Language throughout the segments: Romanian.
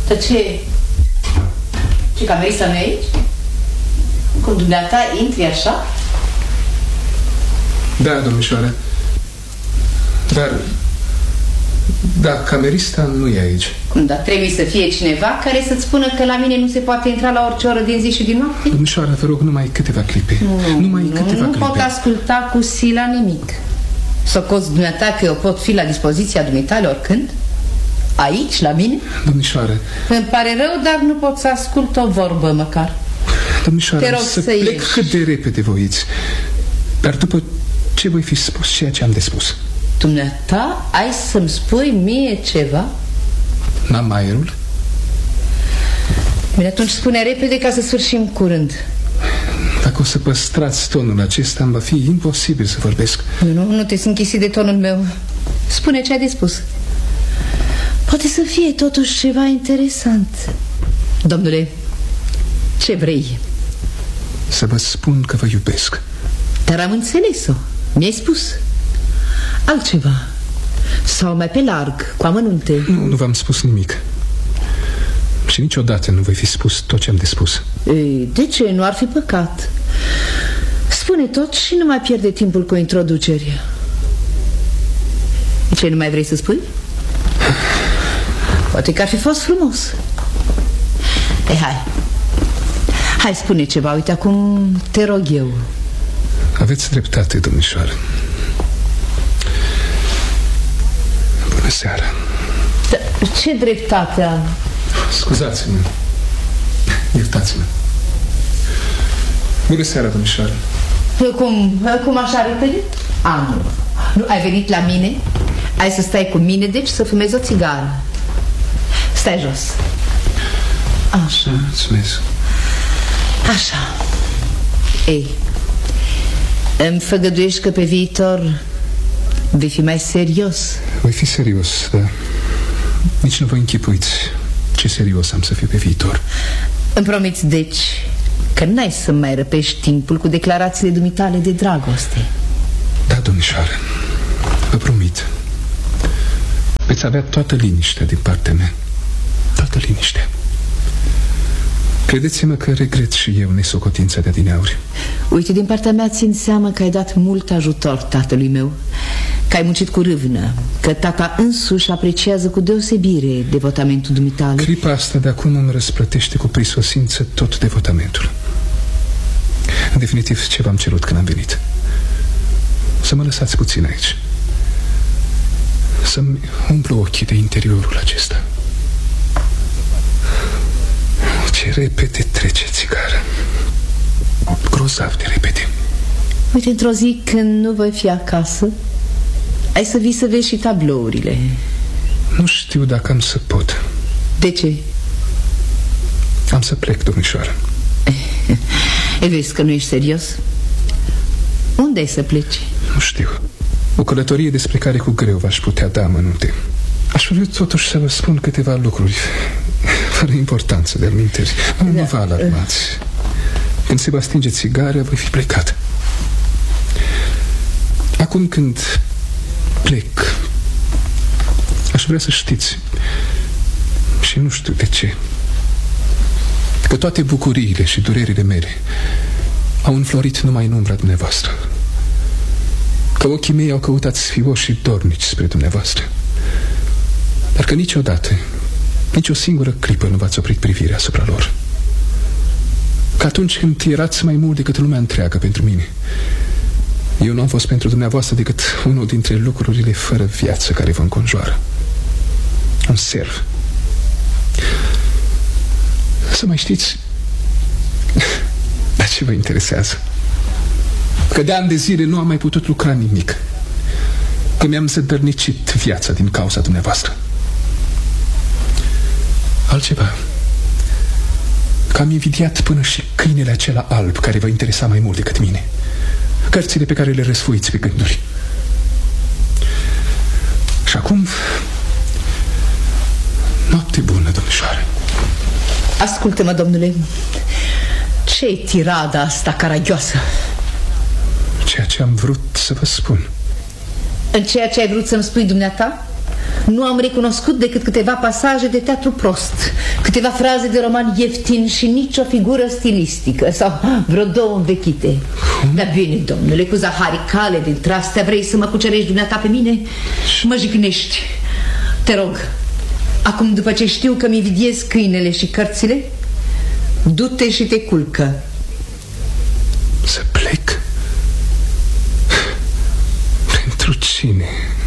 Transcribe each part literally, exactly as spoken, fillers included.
Dar ce? Ce, camerista nu e aici? Cum dumneata intri așa? Da, domnișoare. Dar... Da, camerista nu e aici. Cum, dar trebuie să fie cineva care să-ți spună că la mine nu se poate intra la orice oră din zi și din noapte? Domnișoare, vă rog, numai câteva clipe. Nu, numai nu, câteva nu clipe. pot asculta cu sila nimic. Socoți dumneata că eu pot fi la dispoziția dumitale oricând? Aici, la mine? Domnișoare. Îmi pare rău, dar nu pot să ascult o vorbă măcar. Domnișoare, te rog să, să plec ieși. cât de repede voiți. Dar după ce voi fi spus ceea ce am de spus? Dumneata, ai să-mi spui mie ceva? N-am aerul? Bine, atunci spune repede ca să sfârșim curând. Dacă o să păstrați tonul acesta, îmi va fi imposibil să vorbesc. Nu, nu te închisi de tonul meu. Spune ce ai de spus. Poate să fie totuși ceva interesant. Domnule, ce vrei? Să vă spun că vă iubesc. Dar am înțeles-o. Mi-ai spus. Altceva. Sau mai pe larg, cu amănunte. Nu, nu v-am spus nimic. Și niciodată nu voi fi spus tot ce am de spus. Ei, de ce? Nu ar fi păcat. Spune tot și nu mai pierde timpul cu introducerea. Ce, nu mai vrei să spui? Poate că ar fi fost frumos. Ei, hai. Hai, spune ceva. Uite, acum te rog eu. Aveți dreptate, domnișoară. Bună seara. Da, ce dreptate am? Scuzați-mă. Iertați-mă. Bună seara, domnișoară. Cum, cum așa repede? A, nu. Nu, ai venit la mine? Ai să stai cu mine, deci să fumezi o țigară. Stai jos. Așa. Mulțumesc. Așa. Ei, îmi făgăduiești că pe viitor vei fi mai serios? Voi fi serios, dar nici nu vă închipuiți ce serios am să fiu pe viitor. Îmi promiți, deci, că n-ai să mai răpești timpul cu declarațiile dumitale de dragoste? Da, domnișoară, vă promit. Veți avea toată liniștea din partea mea. Toată liniștea. Credeți-mă că regret și eu nesocotința de adineauri. Uite, din partea mea țin seama că ai dat mult ajutor tatălui meu, că ai muncit cu râvnă, că tata însuși apreciază cu deosebire devotamentul dumitale. Clipa asta de acum îmi răsplătește cu prisosință tot devotamentul. În definitiv, ce v-am cerut când am venit? Să mă lăsați puțin aici, să-mi umplu ochii de interiorul acesta. Ce repede trece țigara. Grozav de repede. Uite, într-o zi când nu voi fi acasă, ai să vii să vezi și tablourile. Nu știu dacă am să pot. De ce? Am să plec, domnișoară. E, vezi că nu ești serios? Unde ai să pleci? Nu știu. O călătorie despre care cu greu v-aș putea da amănunte. Aș vrea totuși să vă spun câteva lucruri fără importanță de alminteri. Nu da. vă alarmați. Când se va stinge țigara, voi fi plecat. Acum când plec, aș vrea să știți, și nu știu de ce, că toate bucuriile și durerile mele au înflorit numai în umbra dumneavoastră, că ochii mei au căutat sfioși și dornici spre dumneavoastră, dar că niciodată, nici o singură clipă nu v-ați oprit privirea asupra lor, că atunci când erați mai mult decât lumea întreagă pentru mine, eu nu am fost pentru dumneavoastră decât unul dintre lucrurile fără viață care vă înconjoară. Un serv. Să mai știți, dar ce vă interesează? Că de ani de zile nu am mai putut lucra nimic, că mi-am zădărnicit viața din cauza dumneavoastră. Altceva, că am invidiat până și câinele acela alb care vă interesa mai mult decât mine, cărțile pe care le răsfoiți pe gânduri. Și acum, noapte bună, domnișoară. Ascultă-mă, domnule, ce-i tirada asta caragioasă? Ceea ce am vrut să vă spun. În ceea ce ai vrut să-mi spui dumneata? Nu am recunoscut decât câteva pasaje de teatru prost, câteva fraze de roman ieftin și nicio figură stilistică sau vreo două învechite. Dar bine, domnule, cu zaharicale dintre astea vrei să mă cucerești dumneata pe mine? Mă jignești. Te rog, acum după ce știu că mi invidiez câinele și cărțile, du-te și te culcă. Să plec? Pentru cine?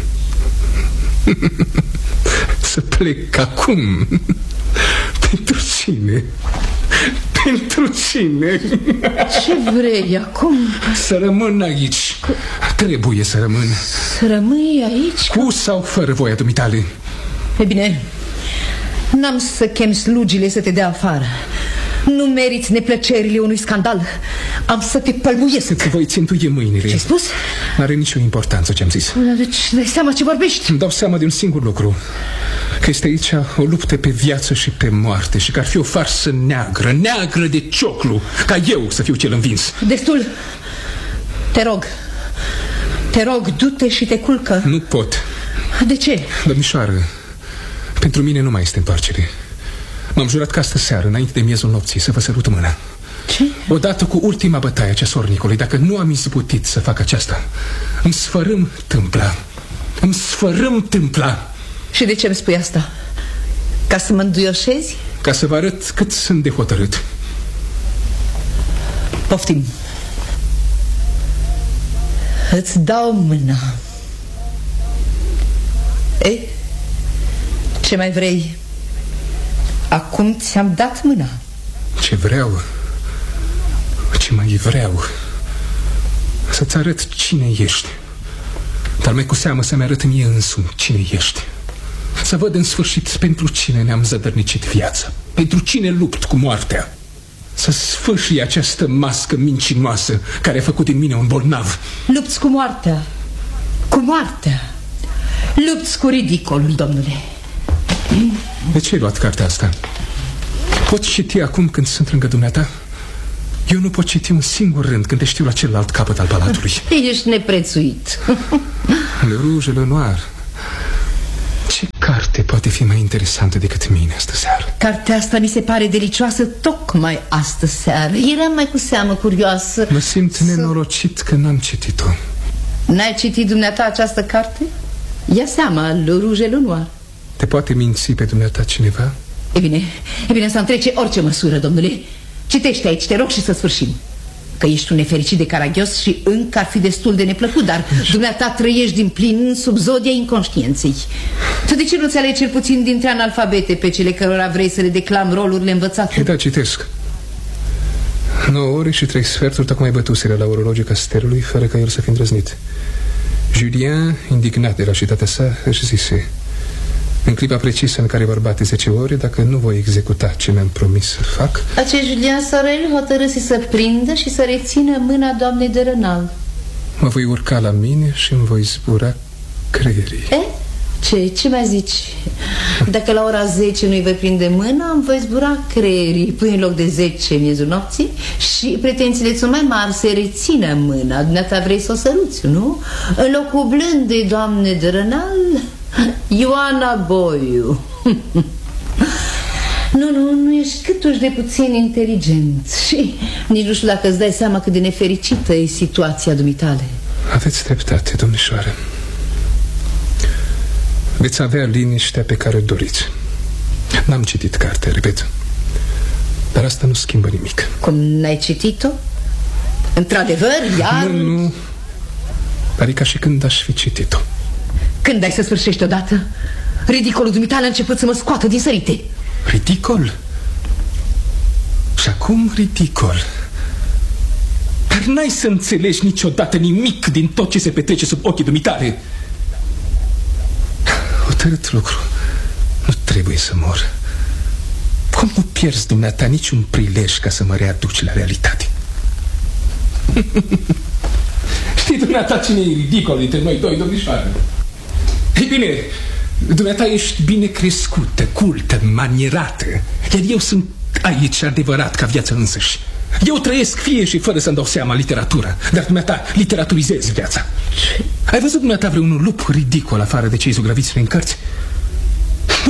Să plec acum? Pentru cine? Pentru cine? Ce vrei acum? Să rămân aici. Trebuie să rămân. Să rămâi aici? Cu sau fără voia dumitale? E bine, n-am să chem slugile să te dea afară. Nu meriți neplăcerile unui scandal. Am să te pălmuiesc. Să-ți voi țintuie mâinile. Ce-ai spus? N-are nicio importanță ce-am zis. Deci dai seama ce vorbești? Îmi dau seama de un singur lucru: că este aici o luptă pe viață și pe moarte și că ar fi o farsă neagră, neagră de cioclu, ca eu să fiu cel învins. Destul. Te rog, te rog, du-te și te culcă. Nu pot. De ce? Domnișoară, pentru mine nu mai este întoarcere. M-am jurat că astă seară, înainte de miezul nopții, să vă sărut mâna. Ce? Odată cu ultima bătaie a ceasornicului, dacă nu am izbutit să fac aceasta, îmi sfărâm tâmpla. Îmi sfărâm tâmpla. Și de ce îmi spui asta? Ca să mă înduioșezi? Ca să vă arăt cât sunt de hotărât. Poftim. Îți dau mâna. Ei, ce mai vrei? Acum ți-am dat mâna. Ce vreau, ce mai vreau, să-ți arăt cine ești. Dar mai cu seamă să-mi arăt mie însumi cine ești. Să văd în sfârșit pentru cine ne-am zădărnicit viața, pentru cine lupt cu moartea. Să sfârșie această mască mincinoasă care a făcut din mine un bolnav. Lupți cu moartea. Cu moartea. Lupți cu ridicolul, domnule. De ce ai luat cartea asta? Pot citi acum când sunt lângă dumneata? Eu nu pot citi un singur rând când te știu la celălalt capăt al palatului. Ești neprețuit. Le Rouge, Le Noir. Ce carte poate fi mai interesantă decât mine astă seară? Cartea asta mi se pare delicioasă tocmai astă seară. Eram mai cu seamă curioasă. Mă simt să... nenorocit că n-am citit-o. N-ai citit dumneata această carte? Ia seama, Le Rouge, Le Noir. Te poate minți pe dumneata cineva? E bine, e bine să întrece orice măsură, domnule. Citește aici, te rog, și să sfârșim. Că ești un nefericit de caragios și încă ar fi destul de neplăcut, dar dumneata trăiești din plin sub zodia inconștienței. Tu de ce nu-ți alegi cel puțin dintre analfabete pe cele cărora vrei să le declam rolurile învățate? E, da, citesc. nouă ore și trei sferturi tocmai bătuseră la orologiul castelului, fără ca el să fi îndrăznit. Julien, indignat de lașitatea sa, își zise: în clipa precisă în care vor bate zece ore, dacă nu voi executa ce mi-am promis să fac... Acest Julien Sorel hotărâse să prindă și să rețină mâna doamnei de Rânal. Mă voi urca la mine și îmi voi zbura creierii. E? Ce? Ce mai zici? Dacă la ora zece nu-i voi prinde mâna, îmi voi zbura creierii până în loc de zece miezul nopții și pretențiile sunt mai mari să rețină mâna. Dumneata vrei să o săruți, nu? În locul blândei doamne de Rânal, Ioana Boiu. Nu, nu, nu ești câtuși de puțin inteligent. Și nici nu știu dacă îți dai seama cât de nefericită e situația dumitale. Aveți dreptate, domnișoară. Veți avea liniștea pe care o doriți. N-am citit cartea, repet, dar asta nu schimbă nimic. Cum n-ai citit-o? Într-adevăr, iar... Nu, nu. Dar e ca și când aș fi citit-o. Când ai să sfârșești odată? Ridicolul dumitale a început să mă scoată din sărite. Ridicol? Și acum ridicol. Dar n-ai să înțelegi niciodată nimic din tot ce se petrece sub ochii dumitale. Hotărât lucru. Nu trebuie să mor. Cum nu pierzi dumneata niciun prilej ca să mă readuci la realitate? Știi dumneata cine e ridicol dintre noi doi, domnișoară? Ei bine, dumneata ești bine crescută, cultă, manierată, iar eu sunt aici adevărat ca viața însăși. Eu trăiesc fie și fără să-mi dau seama literatura, dar dumneata literaturizezi viața. Ai văzut dumneata vreun lup ridicol afară de cei zugrăviți prin cărți?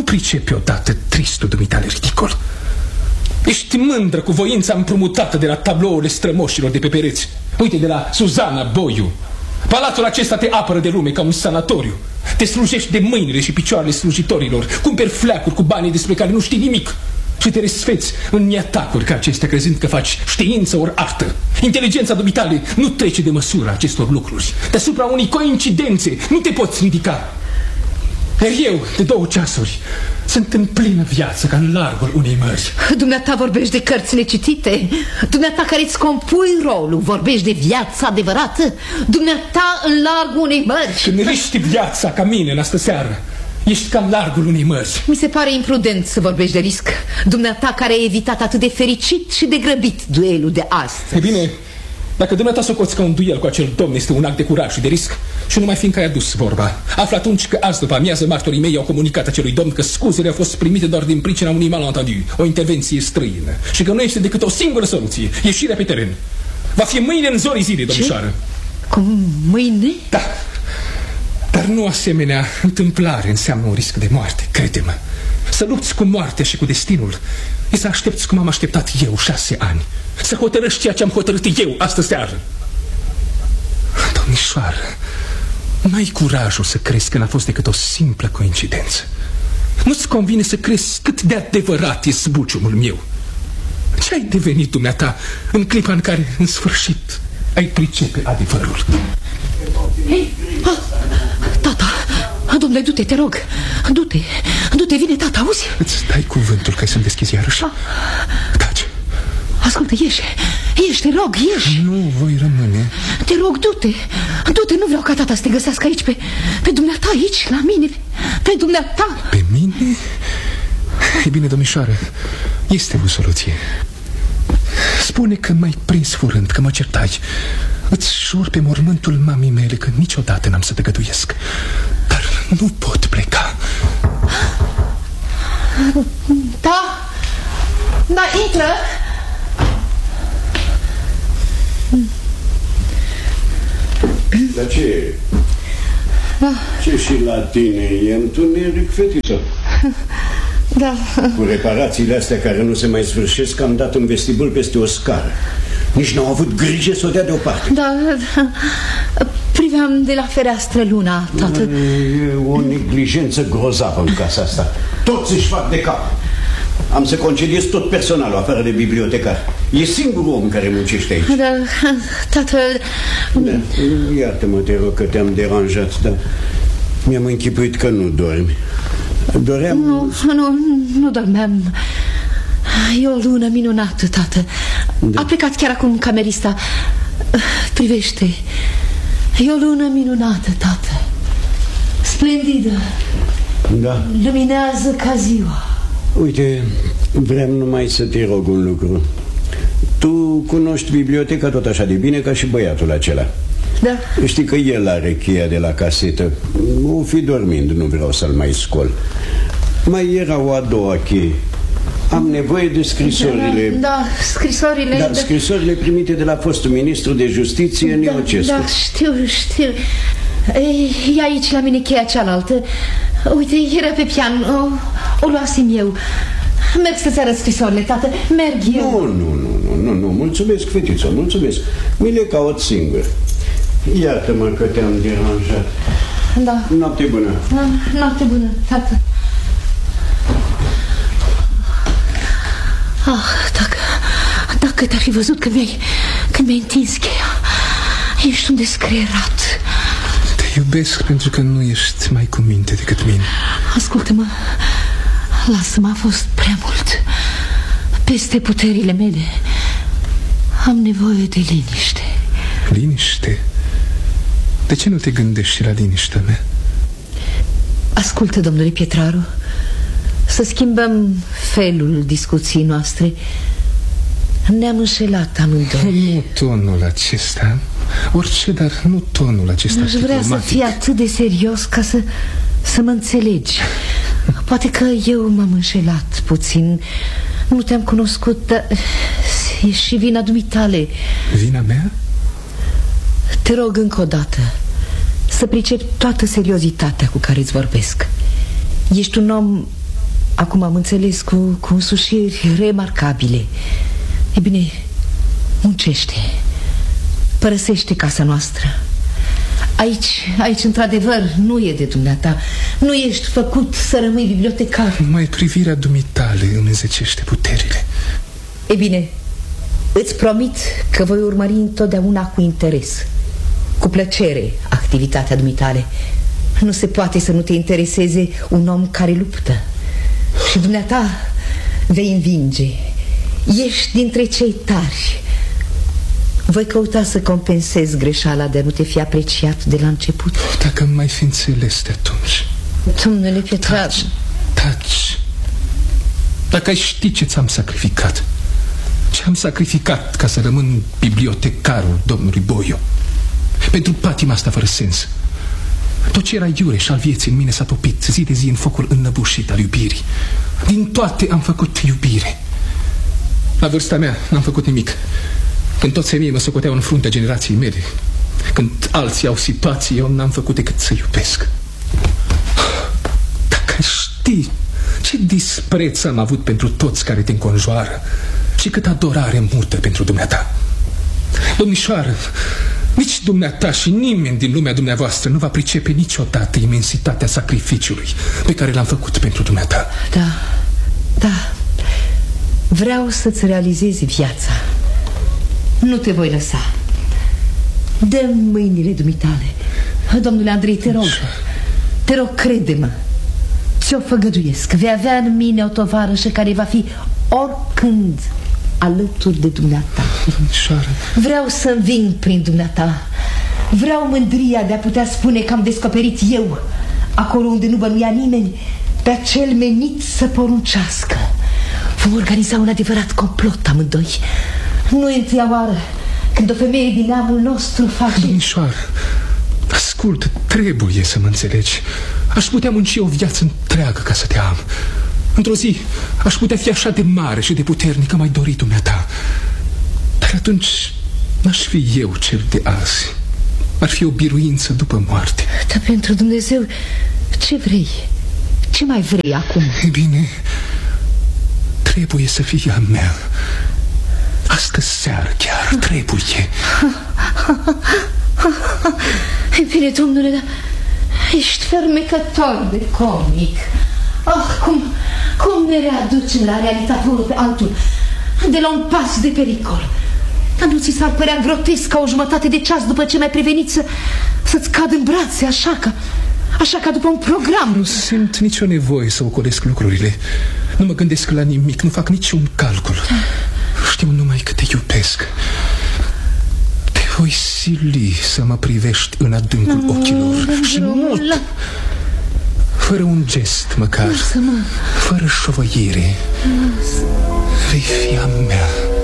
pricepi odată tristul dumitale ridicol? Ești mândră cu voința împrumutată de la tablourile strămoșilor de pe pereți. Uite, de la Suzana Boiu. Palatul acesta te apără de lume ca un sanatoriu. Te slujești de mâinile și picioarele slujitorilor. Cumperi fleacuri cu banii despre care nu știi nimic și te resfeți în niatacuri ca acestea, crezând că faci știință ori artă. Inteligența dumitale nu trece de măsura acestor lucruri. Deasupra unei coincidențe nu te poți ridica. Iar eu, de două ceasuri, sunt în plină viață ca în largul unei mări. Dumneata vorbești de cărți necitite. Dumneata care îți compui rolul, vorbești de viața adevărată. Dumneata în largul unei mări. Când riști viața ca mine în astă seară, ești ca în largul unei mări. Mi se pare imprudent să vorbești de risc. Dumneata care ai evitat atât de fericit și de grăbit duelul de astăzi. E bine, dacă dumneata socoți că un duel cu acel domn este un act de curaj și de risc, și numai fiindcă ai adus vorba, află atunci că azi după amiază martorii mei au comunicat acelui domn că scuzele au fost primite doar din pricina unui malentendu, o intervenție străină, și că nu este decât o singură soluție, ieșirea pe teren. Va fi mâine în zorii zilei, domnișoară. Cum, mâine? Da. Dar nu asemenea întâmplare înseamnă un risc de moarte, crede-mă. Să lupți cu moartea și cu destinul e să aștepți cum am așteptat eu șase ani. Să hotărăști ceea ce am hotărât eu astă seară. Domnișoară, n-ai curajul să crezi că n-a fost decât o simplă coincidență. Nu-ți convine să crezi cât de adevărat e zbuciumul meu. Ce ai devenit dumneata în clipa în care, în sfârșit, ai pricepe adevărul? Hei, ah, tata, domnule, du-te, te rog. Du-te, du-te, vine tata, auzi? Îți dai cuvântul că ai să-mi deschizi iarăși? Ah. Taci. Ascultă, ieși, ieși, te rog, ieși. Nu voi rămâne. Te rog, du-te, du-te, nu vreau ca tata să te găsească aici, pe, pe dumneata, aici, la mine, pe dumneata. Pe mine? E bine, domnișoară, este o soluție. Spune că m-ai prins furând, că mă certai. Îți jur pe mormântul mamei mele că niciodată n-am să te găduiesc. Dar nu pot pleca. Da, da, intră. Dar ce? Da. Ce și la tine? E întuneric, fetiță? Da. Cu reparațiile astea care nu se mai sfârșesc, am dat în vestibul peste o scară. Nici n-au avut grijă să o dea deoparte. Da, da. Priveam de la fereastră luna, tată. E o neglijență grozavă în casa asta. Toți își fac de cap. Am să concediez tot personalul, afară de bibliotecar. E singurul om care muncește aici. Da, tată... Da. Iartă-mă, te rog, că te-am deranjat, dar mi-am închipuit că nu dormi. Doream... Nu, nu, nu dormeam. E o lună minunată, tată. Da. A plecat chiar acum camerista. Privește. E o lună minunată, tată. Splendidă. Da. Luminează ca ziua. Uite, vreau numai să te rog un lucru. Tu cunoști biblioteca tot așa de bine ca și băiatul acela. Da. Știi că el are cheia de la casetă. O fi dormind, nu vreau să-l mai scol. Mai era o a doua cheie. Am nevoie de scrisorile. Da, da, scrisorile. Da, da, scrisorile primite de la fostul ministru de justiție, da, Neocescu. Da, știu, știu. E aici la mine cheia cealaltă. Uite, era pe pian. O, o luasem eu. Merg să-ți arăt scrisorile, tată. Merg eu. Nu, nu, nu, nu, nu, nu. Mulțumesc, fetiță, mulțumesc. Mi le caut singur. Iartă-mă că te-am deranjat. Da. Noapte bună. Noapte bună, tată. Ah, dacă, dacă te-ar fi văzut când mi-ai, când mi-ai întins cheia. Ești un descreierat. Te iubesc pentru că nu ești mai cu minte decât mine. Ascultă-mă, lasă-mă, a fost prea mult. Peste puterile mele. Am nevoie de liniște. Liniște? De ce nu te gândești la liniștea mea? Ascultă, domnule Pietraru, să schimbăm felul discuției noastre. Ne-am înșelat amândoi. Nu tonul acesta. Orice, dar nu tonul acesta. Aș vrea să fii atât de serios ca să, să mă înțelegi. Poate că eu m-am înșelat puțin. Nu te-am cunoscut, dar e și vina dumitale. Vina mea? Te rog încă o dată să pricepi toată seriozitatea cu care îți vorbesc. Ești un om Acum am înțeles, cu, cu însușiri remarcabile. E bine, muncește. Părăsește casa noastră. Aici, aici, într-adevăr, nu e de dumneata. Nu ești făcut să rămâi bibliotecar. Numai privirea dumitale îmi înzecește puterile. E bine, îți promit că voi urmări întotdeauna cu interes, cu plăcere, activitatea dumitale. Nu se poate să nu te intereseze un om care luptă. Și dumneata vei învinge. Ești dintre cei tari. Voi căuta să compensezi greșeala de a nu te fi apreciat de la început. Dacă mai fi înțeles de atunci. Domnule Pietra... Taci, taci. Dacă ai ști ce ți-am sacrificat, ce am sacrificat ca să rămân bibliotecarul domnului Boiu, pentru patima asta fără sens. Tot ce era iure și al vieții în mine s-a topit zi de zi în focul înnăbușit al iubirii. Din toate am făcut iubire. La vârsta mea n-am făcut nimic. Când toți femeii mă socoteau în fruntea generației mele, când alții au situații, eu n-am făcut decât să iubesc. Dacă știi ce dispreț am avut pentru toți care te înconjoară și cât adorare mută pentru dumneata. Domnișoară, nici dumneata și nimeni din lumea dumneavoastră nu va pricepe niciodată imensitatea sacrificiului pe care l-am făcut pentru dumneata. Da, da. Vreau să-ți realizezi viața. Nu te voi lăsa. Dă-mi mâinile dumitale. Domnule Andrei, te rog. Te rog, crede-mă. Ți-o făgăduiesc. Vei avea în mine o tovarășă care va fi oricând alături de dumneata. Domnișoară. Vreau să înving prin dumneata. Vreau mândria de a putea spune că am descoperit eu, acolo unde nu bănuia nimeni, pe acel menit să poruncească. Vom organiza un adevărat complot amândoi. Nu e întâia oară când o femeie din neamul nostru face... Domnișoară, ascultă, trebuie să mă înțelegi. Aș putea munci o viață întreagă ca să te am. Într-o zi aș putea fi așa de mare și de puternic că m-ai dorit dumneata. Dar atunci n-aș fi eu cel de azi. Ar fi o biruință după moarte. Dar pentru Dumnezeu, ce vrei? Ce mai vrei acum? E bine, trebuie să fie a mea. Astă seară chiar trebuie. E bine, domnule, dar ești fermecător de comic. Ah, cum, cum ne readucem la realitate unul pe altul, de la un pas de pericol. Dar nu ți s-ar părea grotesc ca o jumătate de ceas după ce m-ai prevenit să, să-ți cad în brațe, așa ca, așa ca după un program? Nu simt nicio nevoie să ocolesc lucrurile. Nu mă gândesc la nimic, nu fac niciun calcul. Știu numai că te iubesc. Te voi sili să mă privești în adâncul ochilor. Și mult, fără un gest măcar, fără șovăire. Vei fi a mea.